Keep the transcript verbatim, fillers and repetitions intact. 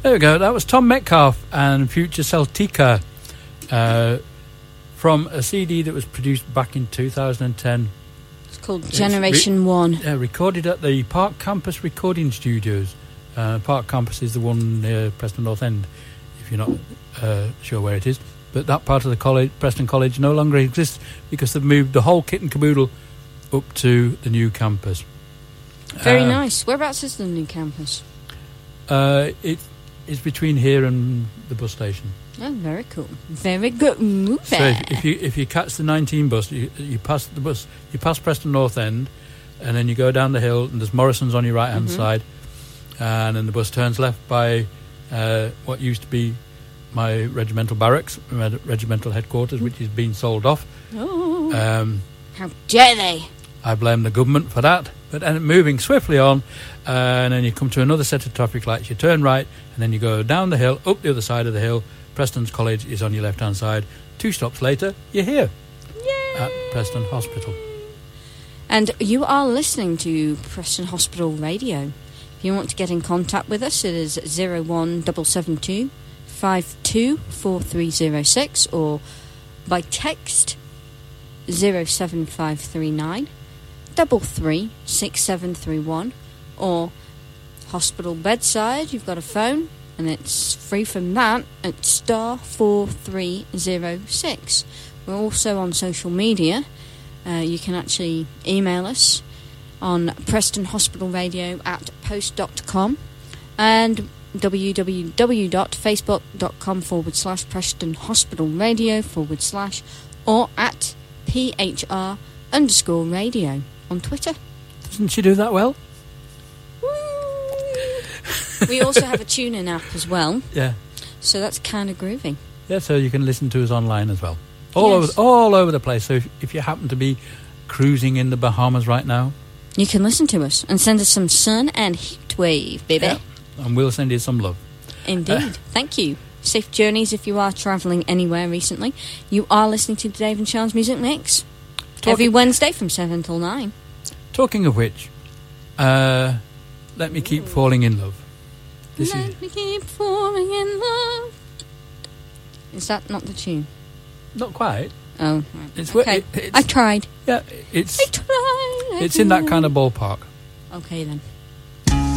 There we go. That was Tom Metcalfe and Future Celtica uh, from a C D that was produced back in two thousand ten. It's called Generation re- One. Yeah, recorded at the Park Campus Recording Studios. Uh, Park Campus is the one near Preston North End, if you're not uh, sure where it is. But that part of the college, Preston College, no longer exists because they've moved the whole kit and caboodle up to the new campus. Very uh, nice. Whereabouts is the new campus? Uh, it is between here and the bus station. Oh, very cool. Very good. Move So if, if you if you catch the nineteen bus, you, you pass the bus, you pass Preston North End, and then you go down the hill, and there's Morrison's on your right hand mm-hmm. side, and then the bus turns left by uh, what used to be my regimental barracks, regimental headquarters, which is being sold off. Oh, um, how dare they! I blame the government for that. But and moving swiftly on, uh, and then you come to another set of traffic lights. You turn right, and then you go down the hill, up the other side of the hill. Preston's College is on your left-hand side. Two stops later, you're here. Yay! At Preston Hospital. And you are listening to Preston Hospital Radio. If you want to get in contact with us, it is zero one seven seven two five two four three zero six, or by text zero seven five three nine double three six seven three one, or hospital bedside. You've got a phone, and it's free from that at star four three zero six. We're also on social media. Uh, you can actually email us on prestonhospitalradio at post dot com and www.facebook.com forward slash Preston Hospital Radio forward slash, or at phr underscore radio on Twitter. Doesn't she do that well? We also have a tune-in app as well. Yeah. So that's kind of groovy. Yeah, so you can listen to us online as well. All yes. over all over the place. So if, if you happen to be cruising in the Bahamas right now, you can listen to us and send us some sun and heat wave, baby. Yeah, and we'll send you some love. Indeed. Uh, Thank you. Safe journeys if you are travelling anywhere recently. You are listening to the Dave and Sean's Music Mix. Talking, every Wednesday from seven till nine. Talking of which, uh, Let Me Keep Falling in Love. This Let is, me keep falling in love. Is that not the tune? Not quite. Oh, right. It's, okay. It, it's, I tried. Yeah, it's, I tried. it's in that kind of ballpark. Okay, then.